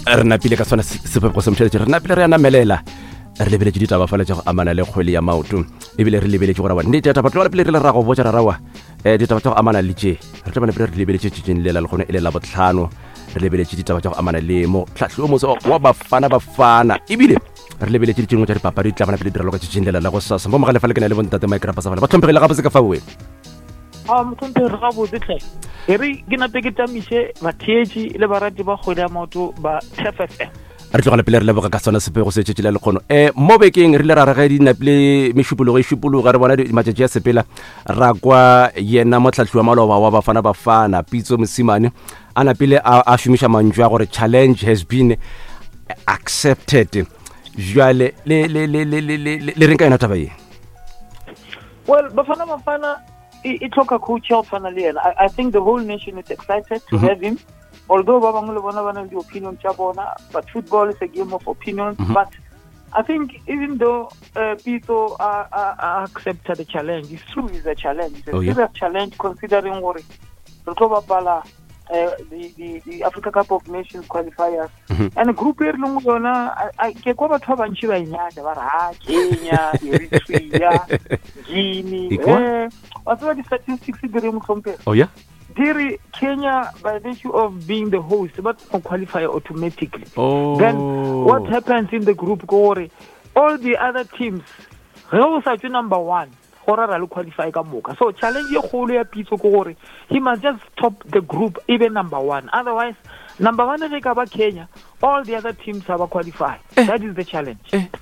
re napile ka tswana sephepo se motšheletše re napile re ya namelela re lebeletse ditaba fela tša go amana le kgwele ya maoto ebile re lebeletse gore nnete taba tlola pele re le ra go botša rarawa ditaba tša go amana le tše re tla bana pele re lebeletse tšetšeng lela le gone e le la botlhano re lebeletse ditaba tša go amana le mo tlhatlhibo motse wa bafana ebile re lebeletse ditšengwe tša dipapadi tla bana pele direlo ka tšetšeng lela la go sasa mo mogale fa le ke na le bontate mike rapa sa fela ba tlhomphegile gape se ka fa oe motlhomphegi gabotse tlhe e re ke nape ke tamiše batheetši le barati ba kgwele ya maoto ba TFFM re tlogale pele re leboga ka tsona sepego se tšetše le lekgono mo bekeng re ile ra rage di napile mešupologo e šupologa re bona matšatši a sepela ra kwa yena motlhatlhi wa maloba wa bafana Pitso Mosimane a napile a šomiša mantšu a gore challenge has been accepted jale le reng ka yona taba ye well bafana it tlhoka coach ya go tshwana le yena. I think the whole nation is excited to have him, although ba bangwe le bona ba na le di-opinion tša bona, but football is a game of opinions. But I think even though Pitso accepted the challenge, it's true, it's a challenge. It's a serious challenge considering gore re tlo bapala the Africa Cup of Nations qualifiers. And group e re leng yona ke kwa batho ba bantši ba enyatša ba re Kenya, Eritrea, Guinea. What's the statistics di re motlhomphegi? Oh yeah? Diri Kenya, by virtue of being the host, but qualify automatically. Then what happens in the group? All the other teams, number one, qualify. So challenge your Pitso. He must just top the group, even number one. Otherwise, number one is Kenya. All the other teams have qualified. That is the challenge.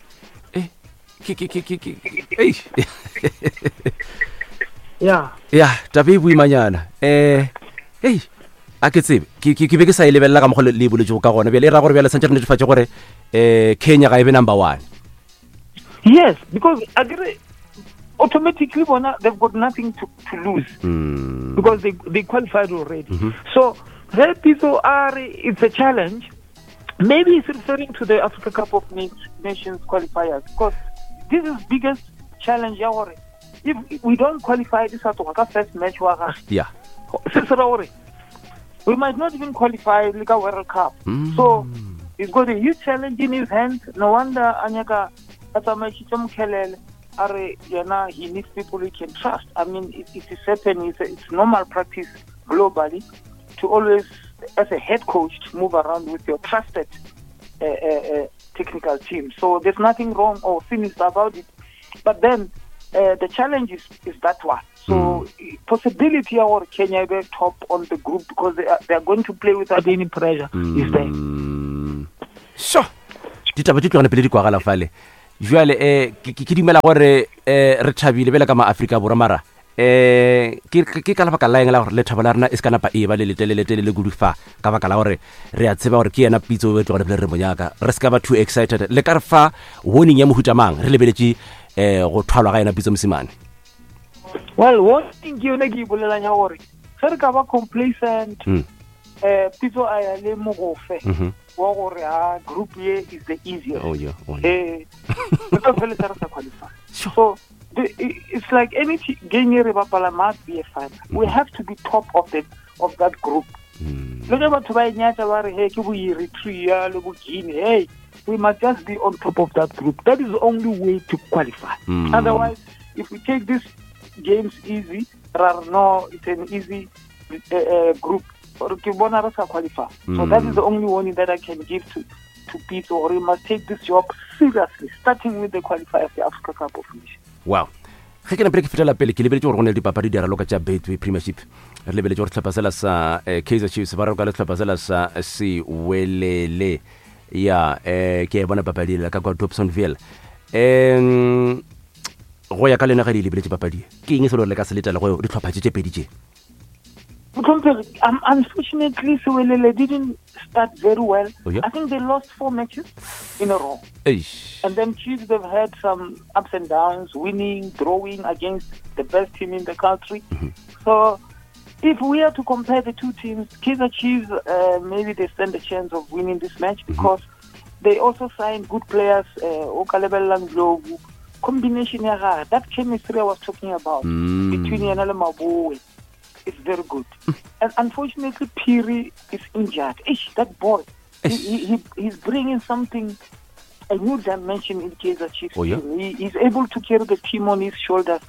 Yeah, tabe boimanyana a ke tsebe ke be ke sa e lebelela ka mogolo le boletse ka gona bjale e ra gore bjale santse re netefatše gore Kenya ga e be number one. Yes, because automatically they've got nothing to lose because they qualified already. So Pitso it's a challenge. Maybe it's referring to the Africa Cup of Nations qualifiers because this is biggest challenge. If we don't qualify this first match, we might not even qualify the World Cup. So he's got a huge challenge in his hands. No wonder Anyaka he needs people he can trust. I mean, it is happening. It's normal practice globally to always, as a head coach, to move around with your trusted technical team. So there's nothing wrong or sinister about it. But then the challenge is that one. So possibility our Kenya be top on the group because they are going to play without any pressure is there. So ditaba di tlogane pele di kwagala fale jwale ke dimela gore re thabile bela ka ma Africa Borwa mara ke ka lebaka la eng la gore le thaba la rena e se kana pa e ba le le gudufa ka baka la gore re a tseba gore ke yena Pitso we tlogane pele re monyaka re se ka ba too excited le ka re fa warning ya mohutamang re lebeletse go thwalwa ga yena Pitso Mosimane. Well, one thing ke yone ke bolelanya gore ge re ka ba complacent Pitso a le mogofe wa gore group ye is the easiest. So it's like any game re bapala must be a final. We have to be top of that group. Le ge batho ba enyatša ba re ke bo Eritrea le bo Guinea, hey, we must just be on top of that group. That is the only way to qualify. Otherwise, if we take these games easy, no, it's an easy group. Or qualify. So that is the only warning that I can give to Pitso, or he must take this job seriously, starting with the qualifier of the Africa Cup of Nations. Wow. Ge ke na pele ke fetela pele ke lebeletse gore go ne le dipapadi di raloka tša Betway Premiership re lebeletse gore tlhapasela sa Kaizer Chiefs ba raloka le tlhapasela sa Sewelele ke bona papadi la ka kwa Dobsonville go ya ka lena ga di lebeletse papadi ke eng se le ka se letela go di tlhopha tše pedi tše. Unfortunately, Sewelele didn't start very well. I think they lost 4 matches in a row. And then Chiefs, they've had some ups and downs, winning, drawing against the best team in the country. So if we are to compare the two teams, Kaizer Chiefs, maybe they stand a chance of winning this match because they also signed good players, Okalebela Ndlovu, combination that chemistry I was talking about between Yanele Maboe. It's very good. And unfortunately, Piri is injured. That boy, He's bringing something, a new dimension in Kaizer Chiefs. Oh, yeah? He's able to carry the team on his shoulders.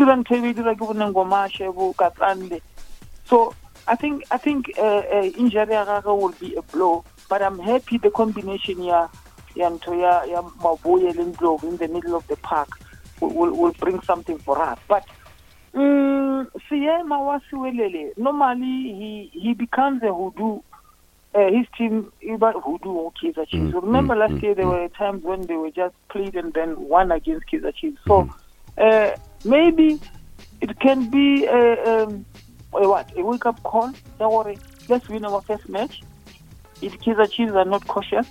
So I think injury will be a blow, but I'm happy the combination here Mabuye Lindgrove in the middle of the park will bring something for us. But Siema Wasiwelele, normally he becomes a hoodoo. His team, hoodoo Kaizer Chiefs. Remember last year there were times when they were just played and then won against Kaizer Chiefs. So maybe it can be a wake-up call. Don't worry, let's win our first match. If Kaizer Chiefs are not cautious,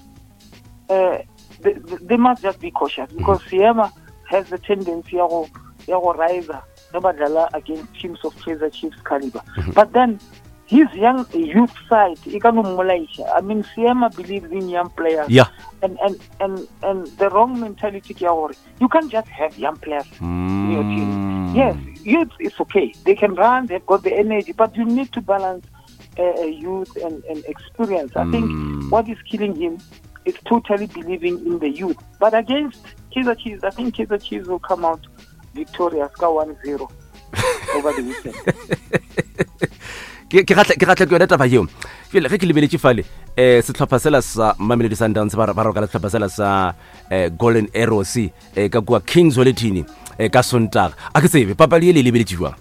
they must just be cautious because Siema has the tendency to rise against teams of Kaizer Chiefs caliber. But then his young youth side, I mean, Siema believes in young players. Yeah. And the wrong mentality, you can't just have young players in your team. Yes, youth is okay. They can run, they've got the energy, but you need to balance youth and experience. I think what is killing him is totally believing in the youth. But against Kaizer Chiefs, I think Kaizer Chiefs will come out victorious, 1-0 over the weekend. ke gatle ke yona taba eo fela ge ke lebeletse fale setlhopha sela sa Mamelodi Sundowns ba rokala setlhopha sela sa Golden Arrows ka kwa Kings Wellington ka Sontaga a ke tsebe papadi le lebeletse jwa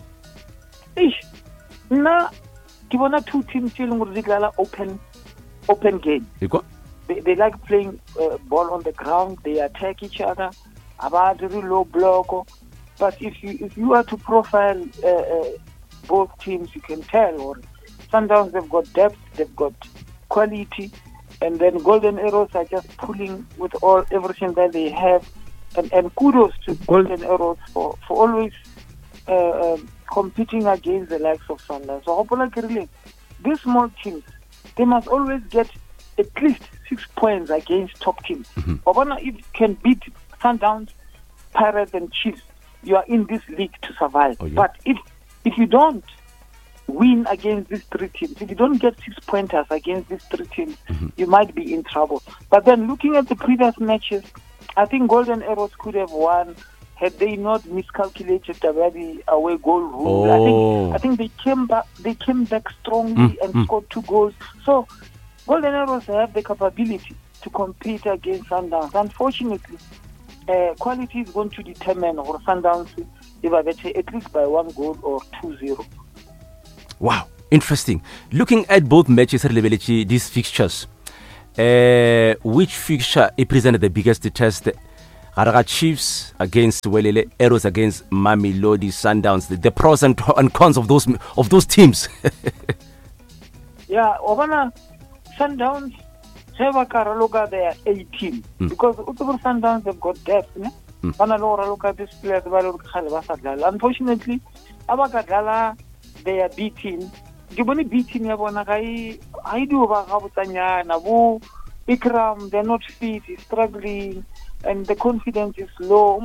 na ke bona two teams tse leng gore di dlala open game. They like playing ball on the ground. They attack each other. About the low block. But if you are to profile both teams, you can tell. Or Sundowns, they've got depth, they've got quality, and then Golden Arrows are just pulling with everything that they have. And kudos to Golden Arrows for always competing against the likes of Sundowns. So hopefully, these small teams, they must always get at least 6 points against top teams. If you can beat Sundowns, Pirates, and Chiefs, you are in this league to survive. But if you don't win against these three teams, if you don't get 6 pointers against these three teams, you might be in trouble. But then looking at the previous matches, I think Golden Arrows could have won had they not miscalculated the away goal rule. I think they came back strongly and scored 2 goals. So Golden Arrows have the capability to compete against Sundowns. Unfortunately, quality is going to determine or Sundowns if I get at least by 1 goal or 2-0. Wow, interesting. Looking at both matches, these fixtures, which fixture presented the biggest test? Chiefs against Welele, Arrows against Mamelodi Sundowns. The pros and cons of those teams. Yeah, Obana Sundowns have a Karaloga, they are 18 because Utubu Sundowns have got depth. Look at this players. Unfortunately, Abakadala, they are beating. Giboni beating Yabonakai, I do Bakabutanya, Nabu, Ikram, they're not fit, he's struggling, and the confidence is low.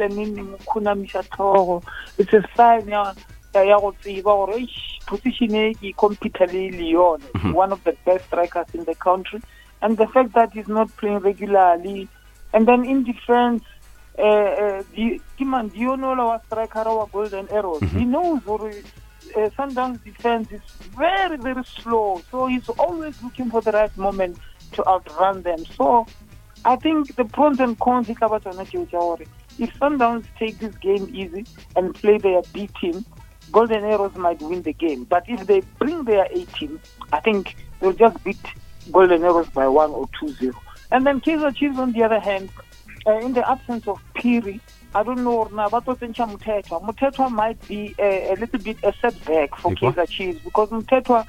It's a sign now. Position completely Leon, one of the best strikers in the country, and the fact that he's not playing regularly, and then in defense, our striker, our Golden Arrows, he knows Sundowns defense is very, very slow, so he's always looking for the right moment to outrun them. So I think the pros and cons, if Sundowns take this game easy and play their B team, Golden Arrows might win the game. But if they bring their A team, I think they'll just beat Golden Arrows by 1 or 2-0. And then Kaizer Chiefs, on the other hand, in the absence of Piri, I don't know, Mutetwa might be a little bit a setback for Kaizer Chiefs because Mutetwa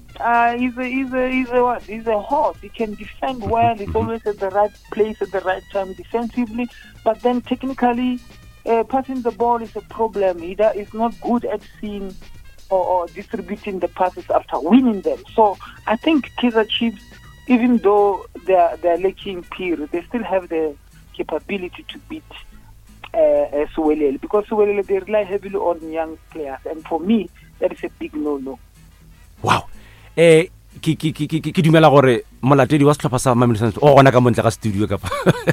he's a horse. He can defend well. He's always at the right place at the right time defensively. But then technically, passing the ball is a problem. He is not good at seeing or distributing the passes after winning them. So I think Kaizer Chiefs, even though they're lacking Piri, they still have the capability to beat Suwelele, because Suwelele, they rely heavily on young players, and for me that is a big no-no. Wow. ke dumela gore molatedi wa setlhopha sa Mamelodi Sundowns o gona ka montle ka studio kapa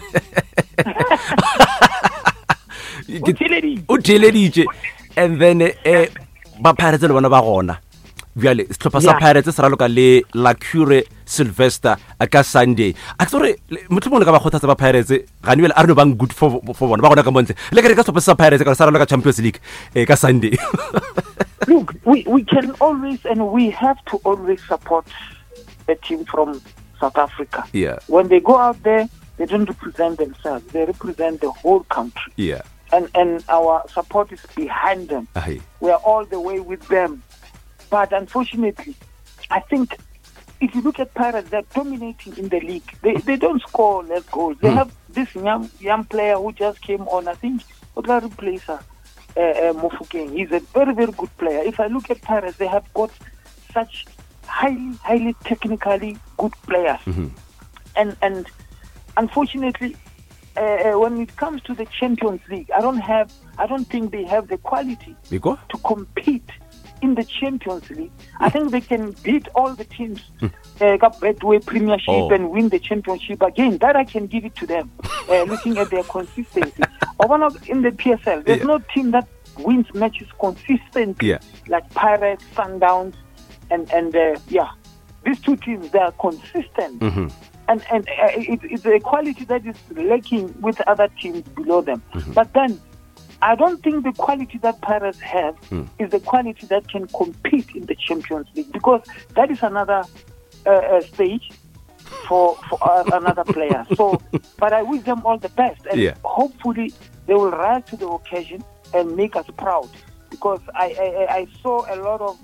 o theleditše and then ba Pirates le bona ba gona bjale setlhopha sa Pirates se raloka le Lacure Sylvester ka Sunday a tsore motho mongwe ka ba kgothatsa ba Pirates ga ne a re bang good for bona ba gona ka montle le ka setlhopha sa Pirates ka sa raloka Champions League ka Sunday. Look, we can always and we have to always support a team from South Africa. Yeah. When they go out there, they don't represent themselves. They represent the whole country. Yeah. And our support is behind them. Aye. We are all the way with them. But unfortunately, I think if you look at Pirates, they're dominating in the league. They don't score less goals. They have this young player who just came on. I think Odla replacer. Mofokeng. He's a very, very good player. If I look at Pirates, they have got such highly technically good players. And unfortunately, when it comes to the Champions League, I don't think they have the quality to compete in the Champions League. I think they can beat all the teams, Betway Premiership and win the Championship again. That I can give it to them, looking at their consistency. In the PSL, there's no team that wins matches consistently like Pirates, Sundowns, and these two teams, they are consistent. And it's a quality that is lacking with other teams below them. But then, I don't think the quality that Pirates have is the quality that can compete in the Champions League, because that is another stage for another player. So, but I wish them all the best, and hopefully they will rise to the occasion and make us proud. Because I saw a lot of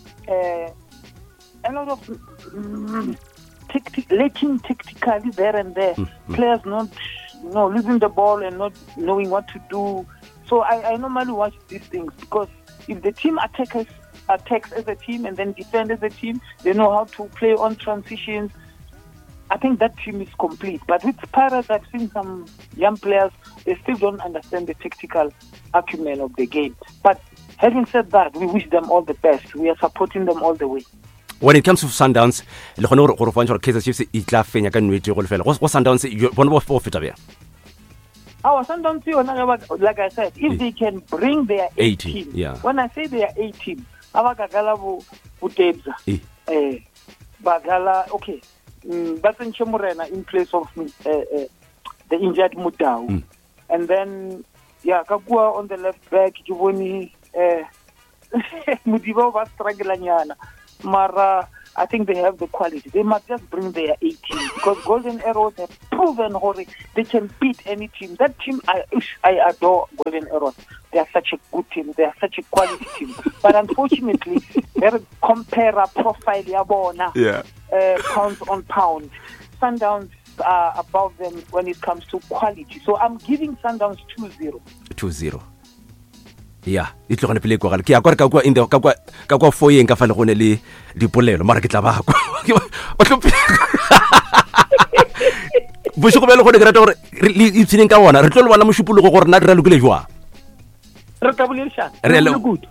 lacking tactically there and there. Players not losing the ball and not knowing what to do. So I normally watch these things, because if the team attacks as a team and then defend as a team, they know how to play on transitions. I think that team is complete. But with Pirates, I've seen some young players, they still don't understand the tactical acumen of the game. But having said that, we wish them all the best. We are supporting them all the way. When it comes to Sundowns, le gone go re fantsa Kaizer Chiefs e tla fenya ka nnete go lefela go Sundowns bona bo feta bea. Our Sundowns, like I said, if they can bring their 18, when I say their 18, abagala bo Tebza, bagala, okay, Basen Chemorena in place of the injured Mutau, and then Kakua on the left back, Juvoni, Mudiva was struggling. Mara, I think they have the quality. They must just bring their 18, because Golden Arrows have proven they can beat any team. That team, I adore Golden Arrows. They are such a good team. They are such a quality team. But unfortunately, they're compare profile yabona, pounds on pound. Sundowns are above them when it comes to quality. So I'm giving Sundowns 2-0. 2-0. Yeah, it lo gone pele go gale ke ya kwa ka kwa in the ka kwa foyeng ka fa le gone le dipolelo mara ke tla ba kwa o tlo bo se go bele go de grata gore le itshileng ka bona re tlo le bana moshupologo gore na re ra lokile jwa re tabolela re le good.